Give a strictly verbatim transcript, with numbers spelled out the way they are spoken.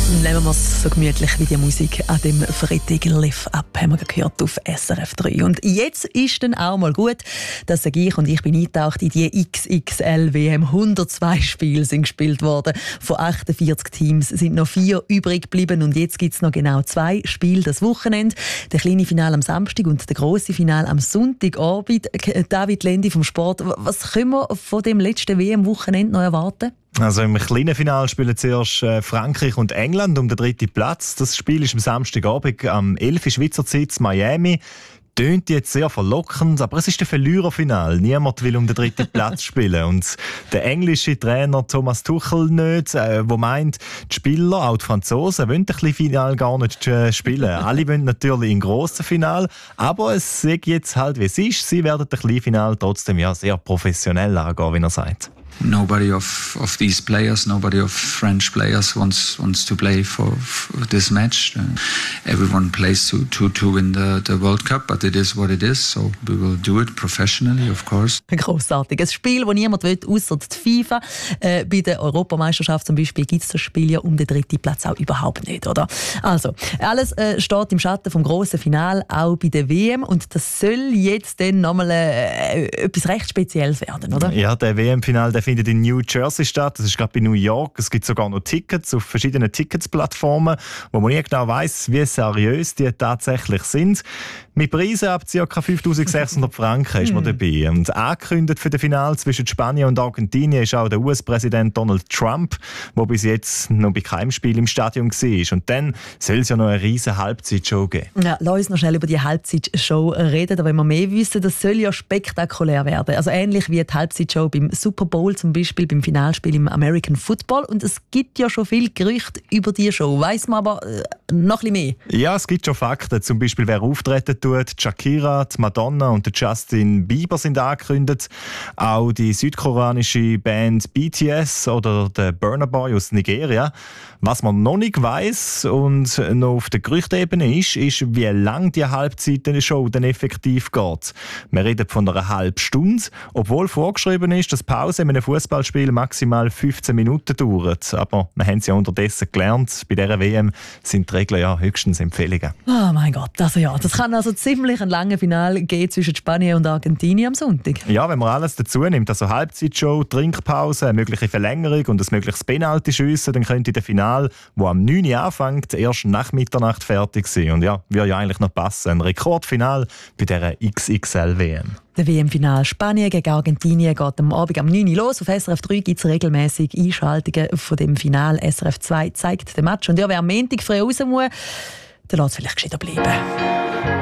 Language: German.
Nehmen wir es so gemütlich wie die Musik an dem Freitag Live Up, haben wir gehört auf S R F drei. Und jetzt ist dann auch mal gut, dass ich und ich bin eingetaucht in die X X L W M. hundertzwei Spiele sind gespielt worden. Von achtundvierzig Teams sind noch vier übrig geblieben und jetzt gibt es noch genau zwei Spiele das Wochenende. Der kleine Finale am Samstag und der grosse Finale am Sonntagabend. David Lendi vom Sport, was können wir von dem letzten W M-Wochenende noch erwarten? Also im kleinen Finale spielen zuerst äh, Frankreich und England um den dritten Platz. Das Spiel ist am Samstagabend am elf Uhr Schweizer Zeit in Miami. Tönt jetzt sehr verlockend, aber es ist der Verliererfinal. Niemand will um den dritten Platz spielen. Und der englische Trainer Thomas Tuchel nicht, äh, der meint, die Spieler, auch die Franzosen, wollen das Finale gar nicht äh, spielen. Alle wollen natürlich im grossen Finale, aber es ist jetzt halt, wie es ist. Sie werden das Finale trotzdem ja sehr professionell angehen, wie er sagt. Nobody of, of these players, nobody of French players wants wants to play for, for this match. Uh, everyone plays to, to, to win the, the World Cup, but it is what it is, so we will do it professionally, of course. Grossartig. Ein Spiel, das niemand will, ausser die FIFA. Äh, bei der Europameisterschaft zum Beispiel gibt es das Spiel ja um den dritten Platz auch überhaupt nicht, oder? Also, alles äh, steht im Schatten vom grossen Finale, auch bei der W M. Und das soll jetzt dann nochmal äh, etwas recht Spezielles werden, oder? Ja, der W M-Finale, der findet in New Jersey statt. Das ist gerade bei New York. Es gibt sogar noch Tickets auf verschiedenen Ticketsplattformen, wo man nicht genau weiss, wie seriös die tatsächlich sind. Mit Preisen ab ca. fünftausendsechshundert Franken ist man dabei. Und angekündigt für das Finale zwischen Spanien und Argentinien ist auch der U S-Präsident Donald Trump, der bis jetzt noch bei keinem Spiel im Stadion war. Und dann soll es ja noch eine riesige Halbzeitshow geben. Ja, lass uns noch schnell über die Halbzeitshow reden. Da wollen wir mehr wissen. Das soll ja spektakulär werden. Also ähnlich wie die Halbzeitshow beim Super Bowl, zum Beispiel beim Finalspiel im American Football. Und es gibt ja schon viele Gerüchte über diese Show. Weiss man aber äh, noch ein bisschen mehr? Ja, es gibt schon Fakten. Zum Beispiel, wer auftreten tut. Shakira, die Madonna und Justin Bieber sind angekündigt. Auch die südkoreanische Band B T S oder der Burna Boy aus Nigeria. Was man noch nicht weiss und noch auf der Gerüchtebene ist, ist, wie lang die Halbzeit der Show dann effektiv geht. Wir reden von einer halben Stunde, obwohl vorgeschrieben ist, dass Pause in einem Fußballspiel maximal fünfzehn Minuten dauert. Aber wir haben es ja unterdessen gelernt, bei dieser W M sind die Regeln ja höchstens Empfehlungen. Oh mein Gott, also ja, das kann also ziemlich ein langes Finale geben zwischen Spanien und Argentinien am Sonntag. Ja, wenn man alles dazu nimmt, also Halbzeitshow, Trinkpause, eine mögliche Verlängerung und ein mögliches Penalty-Schiessen, dann könnte der Finale, wo am neun Uhr anfängt, erst nach Mitternacht fertig sein. Und ja, würde ja eigentlich noch passen. Ein Rekordfinale bei dieser X X L W M. Der W M-Finale Spanien gegen Argentinien geht am Abend am neun Uhr los. Auf S R F drei gibt es regelmäßig Einschaltungen von dem Finale. S R F zwei zeigt den Match. Und ja, wer am Montag früh raus muss, der lässt vielleicht gescheiter bleiben.